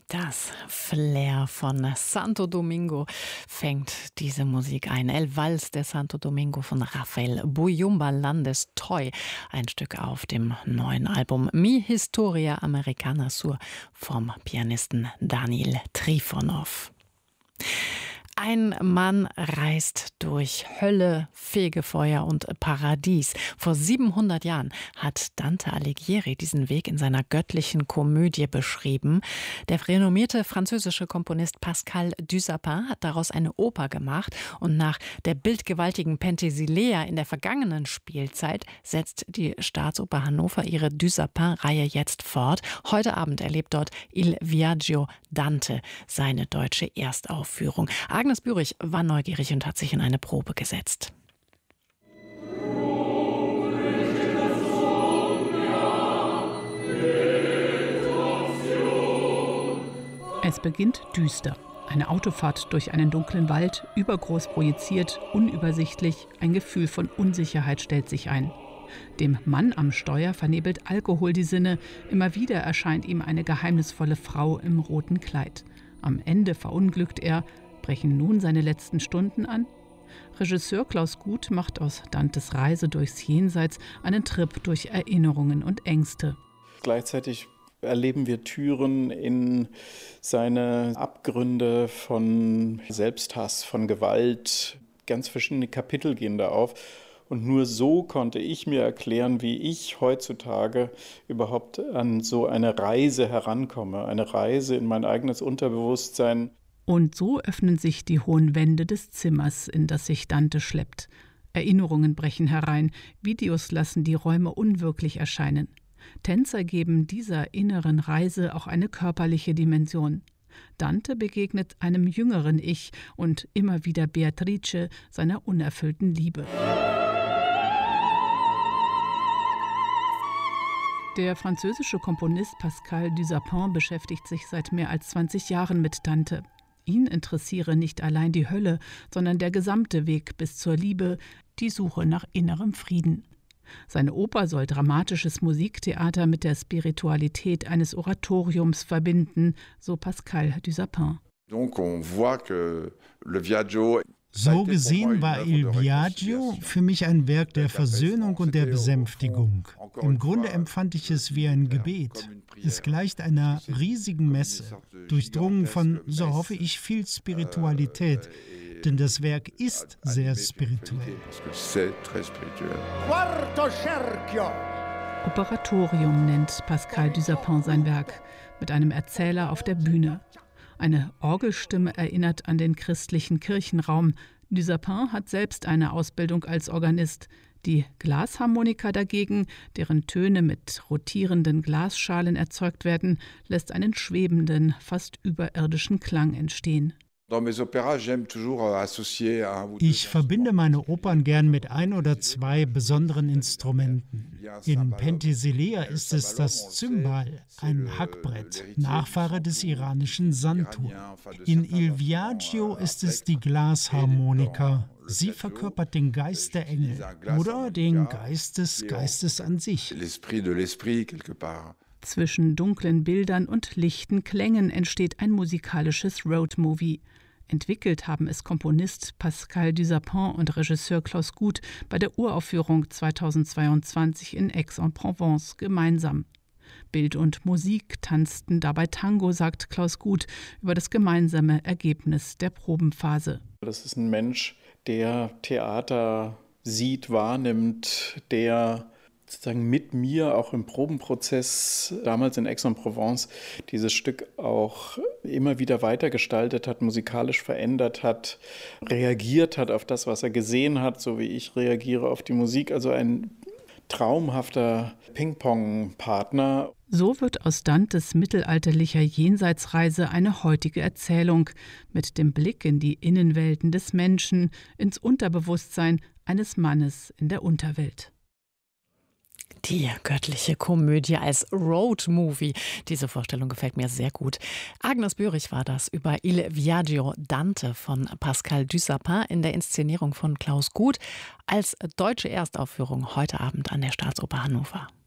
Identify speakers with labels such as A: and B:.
A: Das Flair von Santo Domingo fängt diese Musik ein. El Vals de Santo Domingo von Rafael Buyumba Landes Toy. Ein Stück auf dem neuen Album Mi Historia Americana Sur vom Pianisten Daniel Trifonov. Ein Mann reist durch Hölle, Fegefeuer und Paradies. Vor 700 Jahren hat Dante Alighieri diesen Weg in seiner göttlichen Komödie beschrieben. Der renommierte französische Komponist Pascal Dussapin hat daraus eine Oper gemacht und nach der bildgewaltigen Penthesilea in der vergangenen Spielzeit setzt die Staatsoper Hannover ihre Dussapin-Reihe jetzt fort. Heute Abend erlebt dort Il Viaggio Dante seine deutsche Erstaufführung. Agnes Bürich war neugierig und hat sich in eine Probe gesetzt.
B: Es beginnt düster. Eine Autofahrt durch einen dunklen Wald, übergroß projiziert, unübersichtlich. Ein Gefühl von Unsicherheit stellt sich ein. Dem Mann am Steuer vernebelt Alkohol die Sinne. Immer wieder erscheint ihm eine geheimnisvolle Frau im roten Kleid. Am Ende verunglückt er. Brechen nun seine letzten Stunden an? Regisseur Klaus Guth macht aus Dantes Reise durchs Jenseits einen Trip durch Erinnerungen und Ängste.
C: Gleichzeitig erleben wir Türen in seine Abgründe von Selbsthass, von Gewalt. Ganz verschiedene Kapitel gehen da auf. Und nur so konnte ich mir erklären, wie ich heutzutage überhaupt an so eine Reise herankomme. Eine Reise in mein eigenes Unterbewusstsein.
B: Und so öffnen sich die hohen Wände des Zimmers, in das sich Dante schleppt. Erinnerungen brechen herein, Videos lassen die Räume unwirklich erscheinen. Tänzer geben dieser inneren Reise auch eine körperliche Dimension. Dante begegnet einem jüngeren Ich und immer wieder Beatrice, seiner unerfüllten Liebe. Der französische Komponist Pascal Dussapin beschäftigt sich seit mehr als 20 Jahren mit Dante. Ihn interessiere nicht allein die Hölle, sondern der gesamte Weg bis zur Liebe, die Suche nach innerem Frieden. Seine Oper soll dramatisches Musiktheater mit der Spiritualität eines Oratoriums verbinden, so Pascal Dussapin.
D: So gesehen war Il Viaggio für mich ein Werk der Versöhnung und der Besänftigung. Im Grunde empfand ich es wie ein Gebet. Es gleicht einer riesigen Messe, durchdrungen von, so hoffe ich, viel Spiritualität. Denn das Werk ist sehr spirituell.
B: Operatorium nennt Pascal Dussapin sein Werk, mit einem Erzähler auf der Bühne. Eine Orgelstimme erinnert an den christlichen Kirchenraum. Dussapin hat selbst eine Ausbildung als Organist. Die Glasharmonika dagegen, deren Töne mit rotierenden Glasschalen erzeugt werden, lässt einen schwebenden, fast überirdischen Klang entstehen.
D: Ich verbinde meine Opern gern mit ein oder zwei besonderen Instrumenten. In Penthesilea ist es das Cymbal, ein Hackbrett, Nachfahre des iranischen Santur. In Il Viaggio ist es die Glasharmonika. Sie verkörpert den Geist der Engel oder den Geist des Geistes an sich.
B: Zwischen dunklen Bildern und lichten Klängen entsteht ein musikalisches Roadmovie. Entwickelt haben es Komponist Pascal Dussapin und Regisseur Klaus Guth bei der Uraufführung 2022 in Aix-en-Provence gemeinsam. Bild und Musik tanzten dabei Tango, sagt Klaus Guth über das gemeinsame Ergebnis der Probenphase.
C: Das ist ein Mensch, der Theater sieht, wahrnimmt, der sozusagen mit mir auch im Probenprozess damals in Aix-en-Provence dieses Stück auch immer wieder weitergestaltet hat, musikalisch verändert hat, reagiert hat auf das, was er gesehen hat, so wie ich reagiere auf die Musik. Also ein traumhafter Ping-Pong-Partner.
B: So wird aus Dantes mittelalterlicher Jenseitsreise eine heutige Erzählung mit dem Blick in die Innenwelten des Menschen, ins Unterbewusstsein eines Mannes in der Unterwelt.
A: Die göttliche Komödie als Roadmovie. Diese Vorstellung gefällt mir sehr gut. Agnes Bürich war das über Il Viaggio Dante von Pascal Dussapin in der Inszenierung von Klaus Guth als deutsche Erstaufführung heute Abend an der Staatsoper Hannover.